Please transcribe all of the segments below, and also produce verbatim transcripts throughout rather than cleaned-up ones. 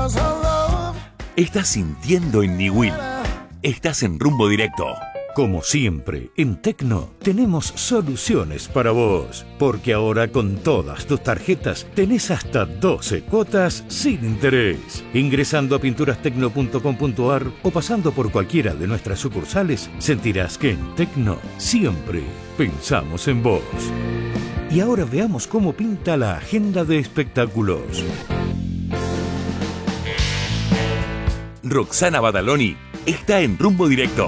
Estás sintiendo en Niwil. Estás en Rumbo Directo. Como siempre, en Tecno tenemos soluciones para vos, porque ahora con todas tus tarjetas tenés hasta doce cuotas sin interés. Ingresando a pinturas tecno punto com punto a r o pasando por cualquiera de nuestras sucursales, sentirás que en Tecno siempre pensamos en vos. Y ahora veamos cómo pinta la agenda de espectáculos. Roxana Badaloni está en Rumbo Directo.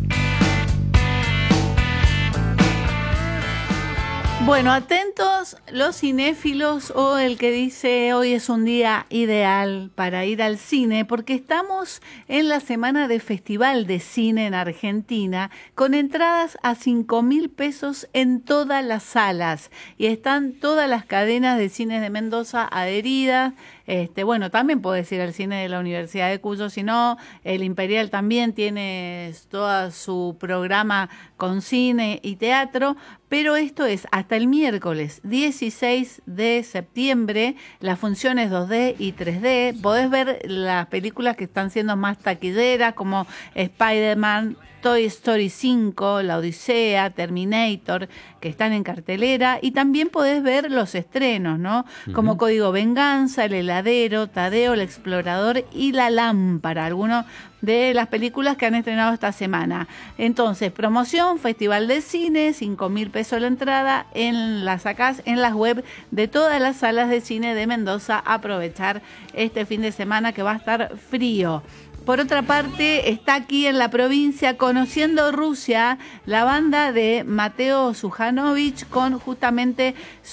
Bueno, atentos los cinéfilos o el que dice hoy es un día ideal para ir al cine, porque estamos en la semana de Festival de Cine en Argentina con entradas a cinco mil pesos en todas las salas y están todas las cadenas de cines de Mendoza adheridas. Este, bueno, también podés ir al cine de la Universidad de Cuyo, si no, el Imperial también tiene todo su programa con cine y teatro, pero esto es hasta el miércoles dieciséis de septiembre, las funciones dos D y tres D, podés ver las películas que están siendo más taquilleras como Spider-Man, Toy Story cinco, La Odisea, Terminator, que están en cartelera, y también podés ver los estrenos, ¿no? Uh-huh. Como Código Venganza, El Heladero, Tadeo, El Explorador y La Lámpara, algunos de las películas que han estrenado esta semana. Entonces, promoción, Festival de Cine, cinco mil pesos la entrada, en la sacás en las web de todas las salas de cine de Mendoza. Aprovechar este fin de semana que va a estar frío. Por otra parte, está aquí en la provincia Conociendo Rusia, la banda de Mateo Sujanovich con justamente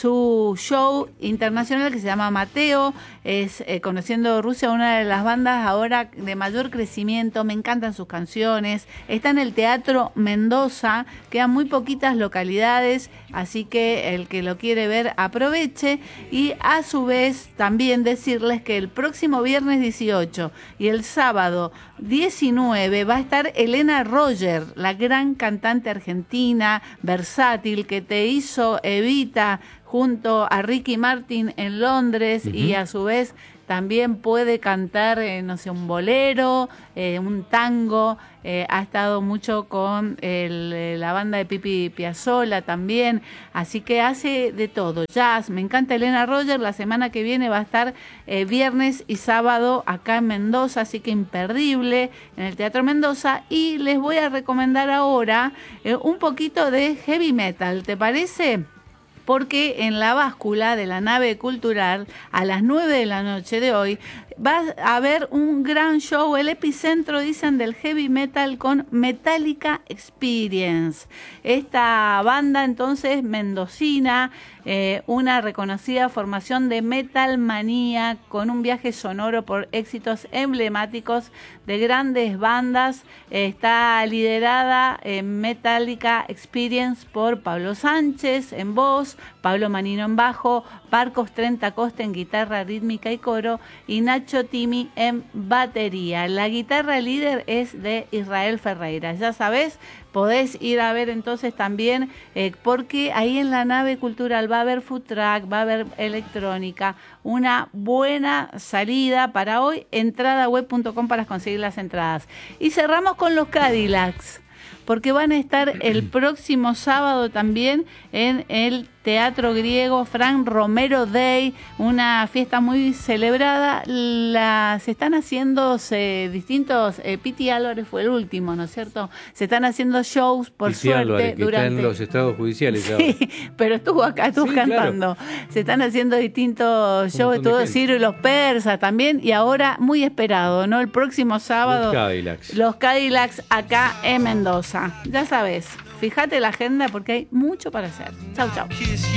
su show internacional que se llama Mateo. Es eh, Conociendo Rusia, una de las bandas ahora de mayor crecimiento. Me encantan sus canciones. Está en el Teatro Mendoza, quedan muy poquitas localidades, así que el que lo quiere ver aproveche. Y a su vez también decirles que el próximo viernes dieciocho y el sábado diecinueve va a estar Elena Roger, la gran cantante argentina, versátil, que te hizo Evita junto a Ricky Martin en Londres. Uh-huh. Y a su vez también puede cantar, eh, no sé, un bolero, eh, un tango. Eh, ha estado mucho con el, la banda de Pipi Piazzolla también, así que hace de todo, jazz. Me encanta Elena Roger. La semana que viene va a estar eh, viernes y sábado acá en Mendoza, así que imperdible en el Teatro Mendoza. Y les voy a recomendar ahora eh, un poquito de heavy metal, ¿te parece? Porque en la báscula de la nave cultural, a las nueve de la noche de hoy, va a haber un gran show, el epicentro, dicen, del heavy metal con Metallica Experience. Esta banda, entonces, mendocina, eh, una reconocida formación de metal manía, con un viaje sonoro por éxitos emblemáticos de grandes bandas. Eh, está liderada en Metallica Experience por Pablo Sánchez en voz, Pablo Manino en bajo, Marcos Trenta Costa en guitarra rítmica y coro, y Nacho Timi en batería. La guitarra líder es de Israel Ferreira. Ya sabes, podés ir a ver entonces también, eh, porque ahí en la nave cultural va a haber food truck, va a haber electrónica, una buena salida para hoy. Entrada web punto com para conseguir las entradas. Y cerramos con los Cadillacs, porque van a estar el próximo sábado también en el Teatro Griego Frank Romero Day, una fiesta muy celebrada. La, se están haciendo se, distintos, eh, Piti Álvarez fue el último, ¿no es cierto? Se están haciendo shows, por Piti suerte, Álvarez, que durante... está en los estados judiciales. Sí, pero estuvo acá, estuvo sí, cantando. Claro. Se están haciendo distintos shows, todo Ciro y los Persas también, y ahora muy esperado, ¿no? El próximo sábado, los Cadillacs. Los Cadillacs acá en Mendoza. Ya sabes, fíjate la agenda porque hay mucho para hacer. Chau, chau.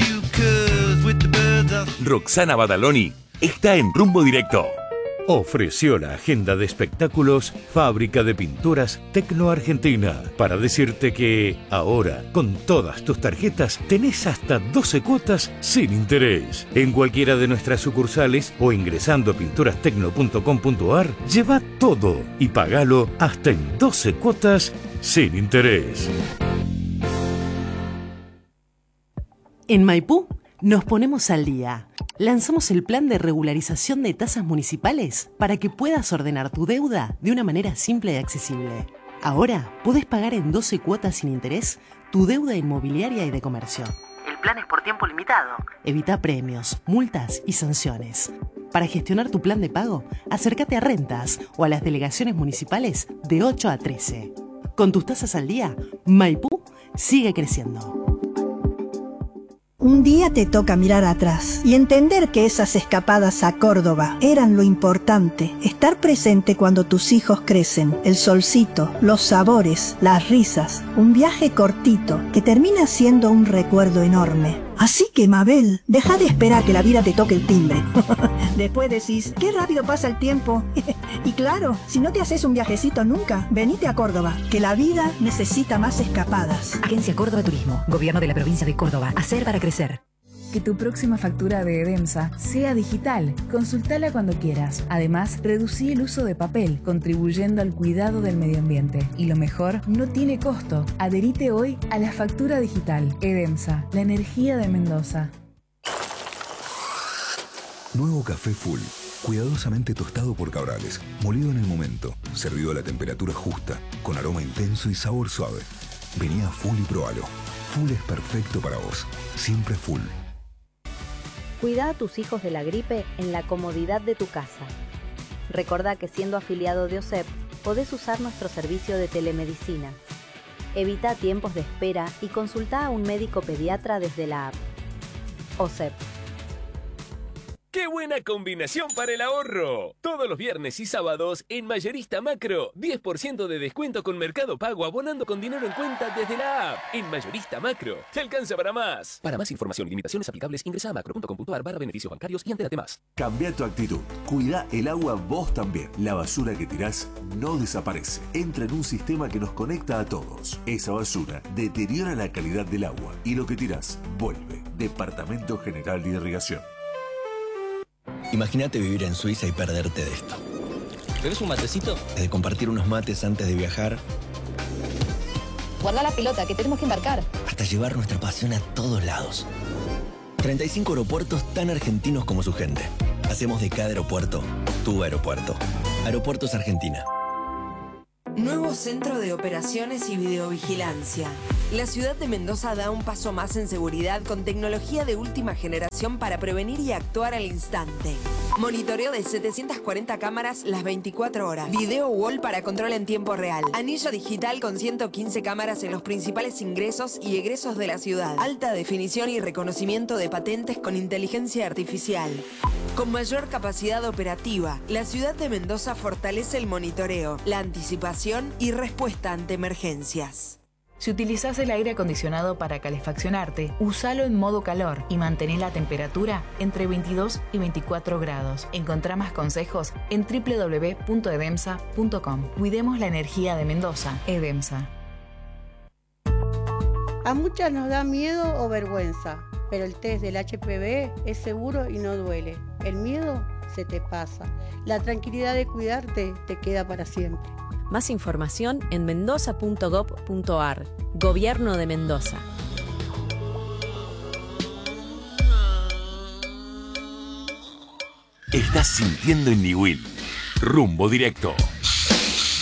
Roxana Badaloni está en Rumbo Directo. Ofreció la agenda de espectáculos Fábrica de Pinturas Tecno Argentina para decirte que ahora, con todas tus tarjetas, tenés hasta doce cuotas sin interés. En cualquiera de nuestras sucursales o ingresando a pinturas tecno punto com punto a r, lleva todo y pagalo hasta en doce cuotas sin interés. En Maipú Nos ponemos al día. Lanzamos el plan de regularización de tasas municipales para que puedas ordenar tu deuda de una manera simple y accesible. Ahora podés pagar en doce cuotas sin interés tu deuda inmobiliaria y de comercio. El plan es por tiempo limitado. Evita premios, multas y sanciones. Para gestionar tu plan de pago, acércate a Rentas o a las delegaciones municipales de ocho a trece. Con tus tasas al día, Maipú sigue creciendo. Un día te toca mirar atrás y entender que esas escapadas a Córdoba eran lo importante. Estar presente cuando tus hijos crecen, el solcito, los sabores, las risas. Un viaje cortito que termina siendo un recuerdo enorme. Así que, Mabel, deja de esperar que la vida te toque el timbre. Después decís, qué rápido pasa el tiempo. Y claro, si no te haces un viajecito nunca, venite a Córdoba, que la vida necesita más escapadas. Agencia Córdoba Turismo, Gobierno de la Provincia de Córdoba. Hacer para crecer. Que tu próxima factura de Edemsa sea digital. Consultala cuando quieras. Además, reducí el uso de papel, contribuyendo al cuidado del medio ambiente. Y lo mejor, no tiene costo. Adherite hoy a la factura digital. Edemsa, la energía de Mendoza. Nuevo café Full. Cuidadosamente tostado por Cabrales. Molido en el momento. Servido a la temperatura justa. Con aroma intenso y sabor suave. Vení a Full y probalo. Full es perfecto para vos. Siempre Full. Cuida a tus hijos de la gripe en la comodidad de tu casa. Recordá que siendo afiliado de O S E P, podés usar nuestro servicio de telemedicina. Evita tiempos de espera y consulta a un médico pediatra desde la app. O S E P. ¡Qué buena combinación para el ahorro! Todos los viernes y sábados en Mayorista Macro, diez por ciento de descuento con Mercado Pago abonando con dinero en cuenta desde la app. En Mayorista Macro, te alcanza para más. Para más información y limitaciones aplicables, ingresa a macro punto com punto ar barra beneficios bancarios y entérate más. Cambia tu actitud. Cuida el agua vos también. La basura que tirás no desaparece. Entra en un sistema que nos conecta a todos. Esa basura deteriora la calidad del agua y lo que tirás vuelve. Departamento General de Irrigación. Imagínate vivir en Suiza y perderte de esto. ¿Bebes un matecito? De compartir unos mates antes de viajar. Guarda la pelota, que tenemos que embarcar. Hasta llevar nuestra pasión a todos lados. treinta y cinco aeropuertos tan argentinos como su gente. Hacemos de cada aeropuerto tu aeropuerto. Aeropuertos Argentina. Nuevo Centro de Operaciones y Videovigilancia. La ciudad de Mendoza da un paso más en seguridad con tecnología de última generación para prevenir y actuar al instante. Monitoreo de setecientas cuarenta cámaras las veinticuatro horas. Video wall para control en tiempo real. Anillo digital con ciento quince cámaras en los principales ingresos y egresos de la ciudad. Alta definición y reconocimiento de patentes con inteligencia artificial. Con mayor capacidad operativa, la ciudad de Mendoza fortalece el monitoreo, la anticipación y respuesta ante emergencias. Si utilizás el aire acondicionado para calefaccionarte, usalo en modo calor y mantén la temperatura entre veintidós y veinticuatro grados. Encontrá más consejos en doble u doble u doble u punto edemsa punto com. Cuidemos la energía de Mendoza. Edemsa. A muchas nos da miedo o vergüenza, pero el test del H P V es seguro y no duele. El miedo se te pasa. La tranquilidad de cuidarte te queda para siempre. Más información en mendoza punto gob punto ar. Gobierno de Mendoza. Estás sintiendo en Niwil. Rumbo directo.